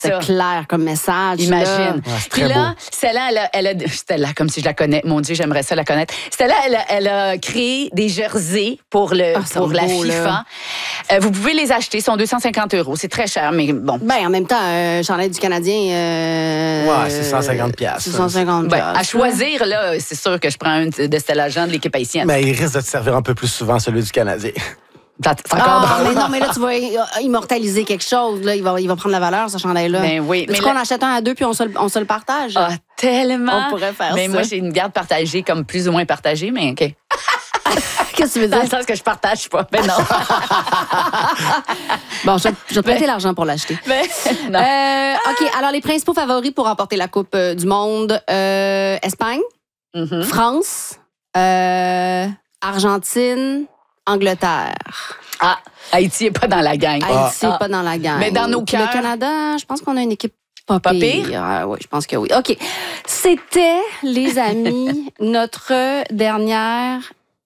C'est clair comme message. Imagine. Puis là, Stella, Stella, comme si je la connais. Mon Dieu, j'aimerais ça la connaître. Stella, elle a créé des jerseys pour la FIFA. Vous pouvez les acheter. Ils sont 250 €. C'est très cher, mais bon. Ben, en même temps, chandail du Canadien... c'est 150 $. 150 $. À choisir, là, c'est sûr que je prends un de Stella Jean de l'équipe haïtienne. Mais il risque de te servir un peu plus souvent, celui du Canadien. C'est encore drôle. Mais non, mais là, tu vas immortaliser quelque chose. Là. Il va prendre la valeur, ce chandail-là. Ben oui. Est-ce qu'on achète un à deux puis on se le partage? Ah, tellement. On pourrait faire ça. Mais moi, j'ai une garde partagée, comme plus ou moins partagée, mais OK. Qu'est-ce que tu veux dire? Dans le sens que je partage pas. Mais non. Bon, je vais te prêter l'argent pour l'acheter. Non. OK, alors les principaux favoris pour remporter la Coupe du Monde. Espagne, France, Argentine, Angleterre. Ah, Haïti n'est pas dans la gang. Haïti n'est pas dans la gang. Mais dans nos cœurs. Le Canada, je pense qu'on a une équipe pas pire. Oui, je pense que oui. OK. C'était, les amis, notre dernier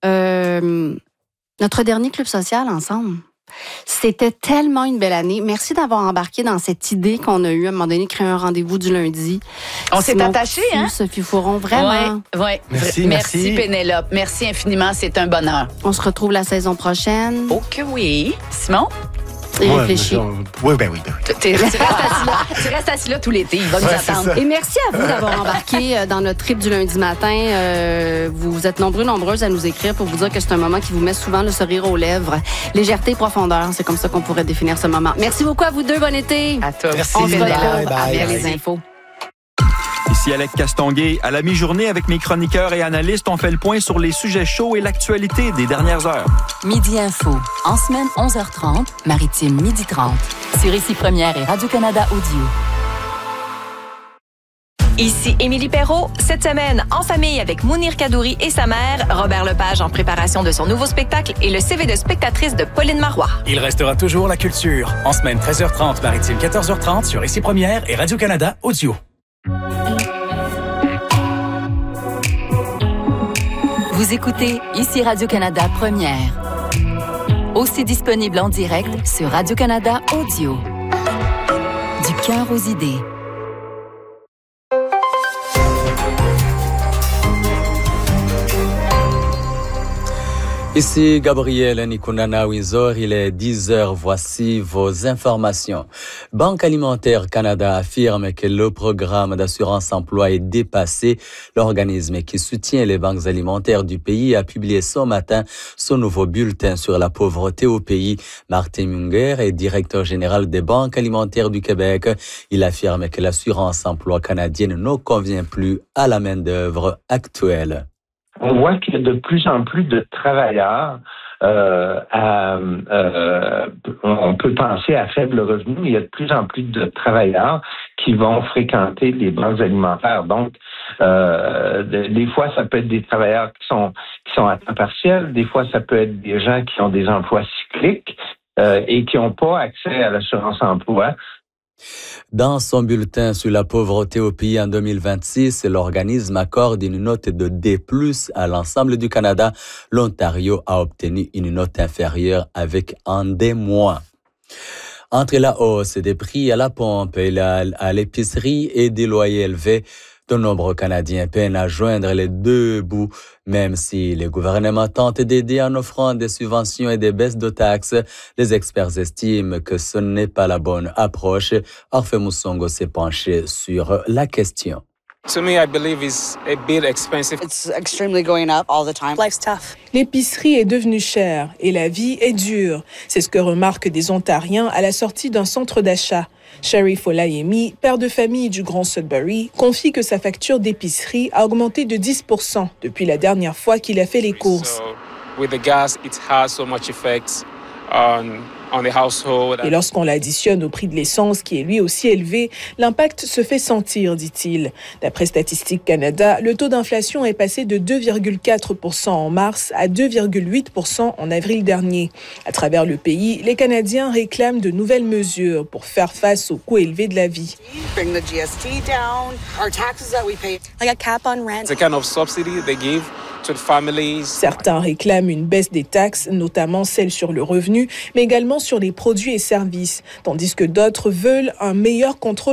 club social ensemble. C'était tellement une belle année. Merci d'avoir embarqué dans cette idée qu'on a eue à un moment donné, créer un rendez-vous du lundi. On s'est attachés, hein? Sophie Fouron, vraiment. Oui. Merci, Pénélope. Merci infiniment. C'est un bonheur. On se retrouve la saison prochaine. Oh que oui. Simon? Et réfléchis. Oui, ben oui. Tu restes assis là tout l'été. Il va nous attendre. Et merci à vous d'avoir embarqué dans notre trip du lundi matin. Vous êtes nombreuses à nous écrire pour vous dire que c'est un moment qui vous met souvent le sourire aux lèvres. Légèreté et profondeur, c'est comme ça qu'on pourrait définir ce moment. Merci beaucoup à vous deux. Bon été. À toi. Merci. On se retrouve Bye. avec les infos. Ici Alec Castonguay. À la mi-journée, avec mes chroniqueurs et analystes, on fait le point sur les sujets chauds et l'actualité des dernières heures. Midi Info. En semaine, 11h30, Maritime, 12h30. Sur Ici Première et Radio-Canada Audio. Ici Émilie Perrault. Cette semaine, en famille avec Mounir Kadouri et sa mère, Robert Lepage en préparation de son nouveau spectacle et le CV de spectatrice de Pauline Marois. Il restera toujours la culture. En semaine, 13h30, Maritime, 14h30, sur Ici Première et Radio-Canada Audio. Vous écoutez Ici Radio-Canada Première. Aussi disponible en direct sur Radio-Canada Audio. Du cœur aux idées. Ici Gabriel Nikunana Windsor, il est 10h, voici vos informations. Banque alimentaire Canada affirme que le programme d'assurance emploi est dépassé. L'organisme qui soutient les banques alimentaires du pays a publié ce matin son nouveau bulletin sur la pauvreté au pays. Martin Munger est directeur général des banques alimentaires du Québec. Il affirme que l'assurance emploi canadienne ne convient plus à la main-d'œuvre actuelle. On voit qu'il y a de plus en plus de travailleurs. On peut penser à faible revenu, mais il y a de plus en plus de travailleurs qui vont fréquenter les banques alimentaires. Donc, des fois, ça peut être des travailleurs qui sont à temps partiel. Des fois, ça peut être des gens qui ont des emplois cycliques et qui n'ont pas accès à l'assurance emploi. Dans son bulletin sur la pauvreté au pays en 2026, l'organisme accorde une note de D+, à l'ensemble du Canada. L'Ontario a obtenu une note inférieure avec un D-. Entre la hausse des prix à la pompe et à l'épicerie et des loyers élevés, de nombreux Canadiens peinent à joindre les deux bouts, même si les gouvernements tentent d'aider en offrant des subventions et des baisses de taxes. Les experts estiment que ce n'est pas la bonne approche. Orphe Moussongo s'est penché sur la question. To me, I believe it's a bit expensive. It's extremely going up all the time. Life's tough. L'épicerie est devenue chère et la vie est dure. C'est ce que remarquent des Ontariens à la sortie d'un centre d'achat. Sharif Olayemi, père de famille du Grand Sudbury, confie que sa facture d'épicerie a augmenté de 10% depuis la dernière fois qu'il a fait les courses. With the gas, it has so much effect on the household. Et lorsqu'on l'additionne au prix de l'essence, qui est lui aussi élevé, l'impact se fait sentir, dit-il. D'après Statistique Canada, le taux d'inflation est passé de 2,4% en mars à 2,8% en avril dernier. À travers le pays, les Canadiens réclament de nouvelles mesures pour faire face aux coûts élevés de la vie. Bring the GST down, our taxes that we pay, like a cap on rent. The kind of subsidy they give to the families. Certains réclament une baisse des taxes, notamment celles sur le revenu, mais également sur les produits et services, tandis que d'autres veulent un meilleur contrôle